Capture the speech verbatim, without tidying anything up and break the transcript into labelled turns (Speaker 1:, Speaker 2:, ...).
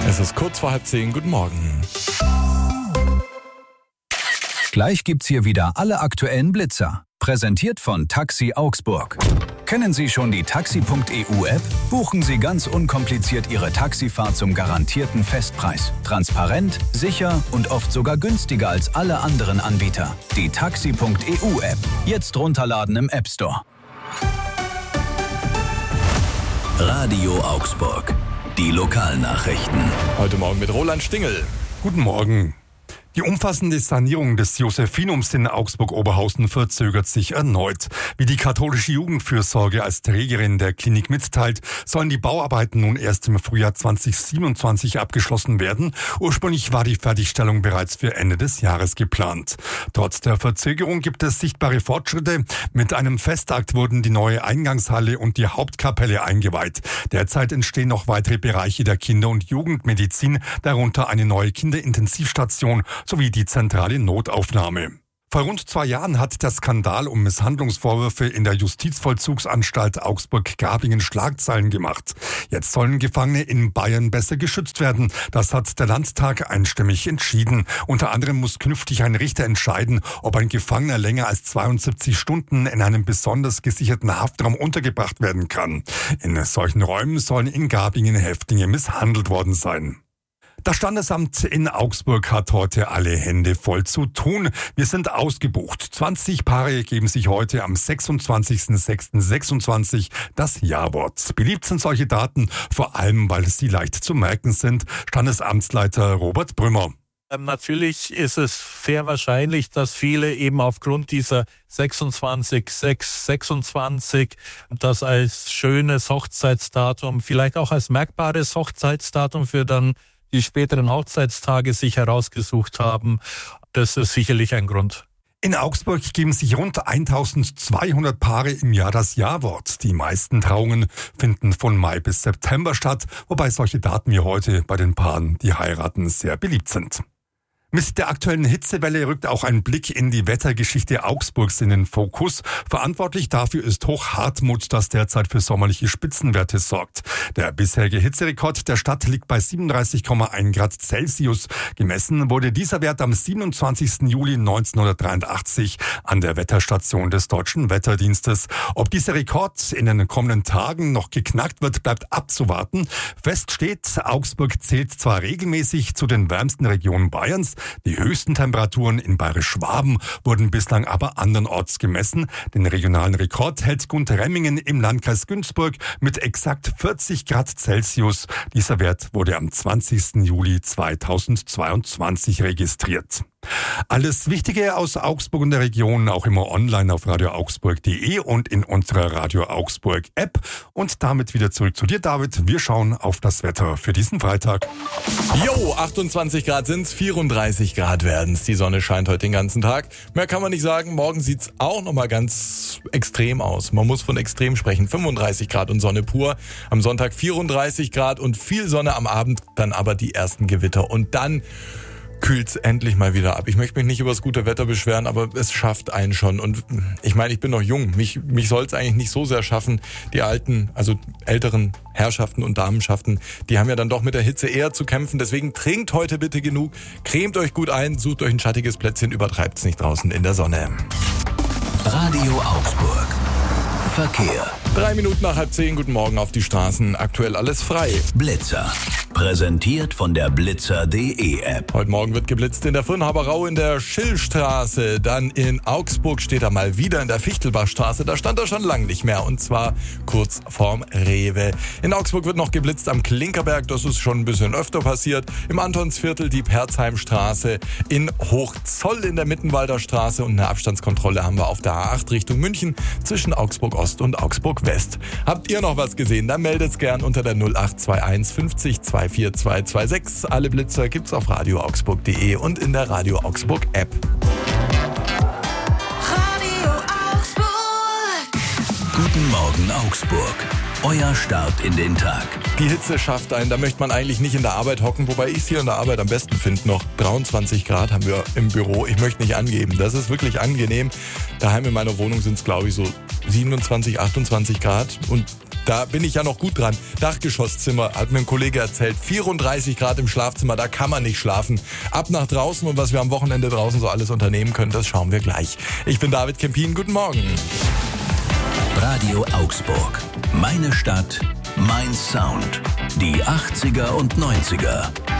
Speaker 1: Es ist kurz vor halb zehn. Guten Morgen.
Speaker 2: Gleich gibt's hier wieder alle aktuellen Blitzer. Präsentiert von Taxi Augsburg. Kennen Sie schon die taxi punkt e u App? Buchen Sie ganz unkompliziert Ihre Taxifahrt zum garantierten Festpreis. Transparent, sicher und oft sogar günstiger als alle anderen Anbieter. Die taxi punkt e u App. Jetzt runterladen im App Store.
Speaker 3: Radio Augsburg. Die Lokalnachrichten.
Speaker 1: Heute Morgen mit Roland Stingel.
Speaker 4: Guten Morgen. Die umfassende Sanierung des Josephinums in Augsburg-Oberhausen verzögert sich erneut. Wie die katholische Jugendfürsorge als Trägerin der Klinik mitteilt, sollen die Bauarbeiten nun erst im Frühjahr zwanzig siebenundzwanzig abgeschlossen werden. Ursprünglich war die Fertigstellung bereits für Ende des Jahres geplant. Trotz der Verzögerung gibt es sichtbare Fortschritte. Mit einem Festakt wurden die neue Eingangshalle und die Hauptkapelle eingeweiht. Derzeit entstehen noch weitere Bereiche der Kinder- und Jugendmedizin, darunter eine neue Kinderintensivstation sowie die zentrale Notaufnahme. Vor rund zwei Jahren hat der Skandal um Misshandlungsvorwürfe in der Justizvollzugsanstalt Augsburg-Gabingen Schlagzeilen gemacht. Jetzt sollen Gefangene in Bayern besser geschützt werden. Das hat der Landtag einstimmig entschieden. Unter anderem muss künftig ein Richter entscheiden, ob ein Gefangener länger als zweiundsiebzig Stunden in einem besonders gesicherten Haftraum untergebracht werden kann. In solchen Räumen sollen in Gabingen Häftlinge misshandelt worden sein. Das Standesamt in Augsburg hat heute alle Hände voll zu tun. Wir sind ausgebucht. zwanzig Paare geben sich heute am sechsundzwanzigsten sechsten sechsundzwanzig das Ja-Wort. Beliebt sind solche Daten, vor allem weil sie leicht zu merken sind. Standesamtsleiter Robert Brümmer.
Speaker 5: Natürlich ist es sehr wahrscheinlich, dass viele eben aufgrund dieser sechsundzwanzig sechs sechsundzwanzig das als schönes Hochzeitsdatum, vielleicht auch als merkbares Hochzeitsdatum für dann die späteren Hochzeitstage sich herausgesucht haben. Das ist sicherlich ein Grund.
Speaker 4: In Augsburg geben sich rund eintausendzweihundert Paare im Jahr das Ja-Wort. Die meisten Trauungen finden von Mai bis September statt, wobei solche Daten wie heute bei den Paaren, die heiraten, sehr beliebt sind. Mit der aktuellen Hitzewelle rückt auch ein Blick in die Wettergeschichte Augsburgs in den Fokus. Verantwortlich dafür ist Hochhartmut, das derzeit für sommerliche Spitzenwerte sorgt. Der bisherige Hitzerekord der Stadt liegt bei siebenunddreißig Komma eins Grad Celsius. Gemessen wurde dieser Wert am siebenundzwanzigsten Juli neunzehnhundertdreiundachtzig an der Wetterstation des Deutschen Wetterdienstes. Ob dieser Rekord in den kommenden Tagen noch geknackt wird, bleibt abzuwarten. Fest steht, Augsburg zählt zwar regelmäßig zu den wärmsten Regionen Bayerns, die höchsten Temperaturen in Bayerisch-Schwaben wurden bislang aber andernorts gemessen. Den regionalen Rekord hält Gunteremmingen im Landkreis Günzburg mit exakt vierzig Grad Celsius. Dieser Wert wurde am zwanzigsten Juli zweitausendzweiundzwanzig registriert. Alles Wichtige aus Augsburg und der Region auch immer online auf radio augsburg punkt de und in unserer Radio Augsburg App. Und damit wieder zurück zu dir, David. Wir schauen auf das Wetter für diesen Freitag.
Speaker 1: Jo, achtundzwanzig Grad sind's, vierunddreißig Grad werden's. Die Sonne scheint heute den ganzen Tag. Mehr kann man nicht sagen. Morgen sieht's auch nochmal ganz extrem aus. Man muss von extrem sprechen. fünfunddreißig Grad und Sonne pur. Am Sonntag vierunddreißig Grad und viel Sonne am Abend. Dann aber die ersten Gewitter. Und dann kühlt's endlich mal wieder ab. Ich möchte mich nicht über das gute Wetter beschweren, aber es schafft einen schon. Und ich meine, ich bin noch jung. Mich, mich soll es eigentlich nicht so sehr schaffen. Die alten, also älteren Herrschaften und Damenschaften, die haben ja dann doch mit der Hitze eher zu kämpfen. Deswegen trinkt heute bitte genug, cremt euch gut ein, sucht euch ein schattiges Plätzchen, übertreibt's nicht draußen in der Sonne.
Speaker 3: Radio Augsburg. Verkehr.
Speaker 1: Drei Minuten nach halb zehn, guten Morgen auf die Straßen. Aktuell alles frei.
Speaker 3: Blitzer. Präsentiert von der blitzer punkt de App.
Speaker 1: Heute Morgen wird geblitzt in der Firnhaberau in der Schillstraße. Dann in Augsburg steht er mal wieder in der Fichtelbachstraße. Da stand er schon lange nicht mehr. Und zwar kurz vorm Rewe. In Augsburg wird noch geblitzt am Klinkerberg. Das ist schon ein bisschen öfter passiert. Im Antonsviertel die Perzheimstraße. In Hochzoll in der Mittenwalder Straße. Und eine Abstandskontrolle haben wir auf der A acht Richtung München zwischen Augsburg Ost und Augsburg West. Habt ihr noch was gesehen? Dann meldet's gern unter der null acht zwei eins fünfzig zwei vier zwei zwei sechs. Alle Blitzer gibt's auf radio augsburg punkt de und in der Radio Augsburg App.
Speaker 3: Radio Augsburg. Guten Morgen Augsburg. Euer Start in den Tag.
Speaker 1: Die Hitze schafft einen, da möchte man eigentlich nicht in der Arbeit hocken, wobei ich es hier in der Arbeit am besten finde. Noch dreiundzwanzig Grad haben wir im Büro. Ich möchte nicht angeben. Das ist wirklich angenehm. Daheim in meiner Wohnung sind es, glaube ich, so siebenundzwanzig, achtundzwanzig Grad und Da bin ich ja noch gut dran. Dachgeschosszimmer, hat mir ein Kollege erzählt. vierunddreißig Grad im Schlafzimmer, da kann man nicht schlafen. Ab nach draußen und was wir am Wochenende draußen so alles unternehmen können, das schauen wir gleich. Ich bin David Kempin, guten Morgen.
Speaker 3: Radio Augsburg. Meine Stadt, mein Sound. Die achtziger und neunziger.